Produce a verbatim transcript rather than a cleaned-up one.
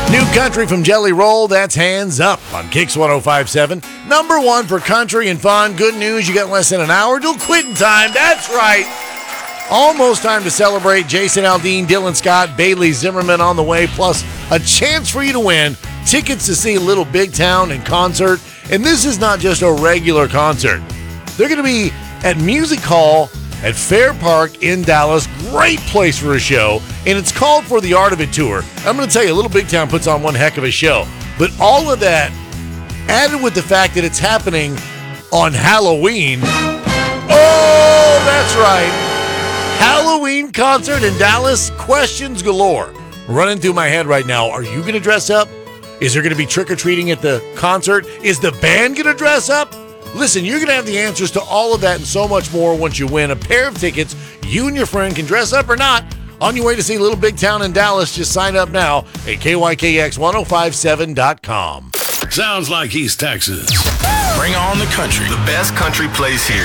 New country from Jelly Roll, that's Hands Up on Kicks one oh five seven. Number one for country and fun. Good news, you got less than an hour till quitting time. That's right. Almost time to celebrate. Jason Aldean, Dylan Scott, Bailey Zimmerman on the way, plus a chance for you to win tickets to see Little Big Town in concert. And this is not just a regular concert. They're going to be at Music Hall at Fair Park in Dallas. Great place for a show, and it's called For the Art of It Tour. I'm going to tell you, Little Big Town puts on one heck of a show. But all of that, added with the fact that it's happening on Halloween. Oh, that's right. Halloween concert in Dallas. Questions galore running through my head right now. Are you going to dress up? Is there going to be trick-or-treating at the concert? Is the band going to dress up? Listen, you're going to have the answers to all of that and so much more once you win a pair of tickets. You and your friend can dress up or not. On your way to see Little Big Town in Dallas, just sign up now at K Y K X ten fifty-seven dot com. Sounds like East Texas. Bring on the country. The best country plays here.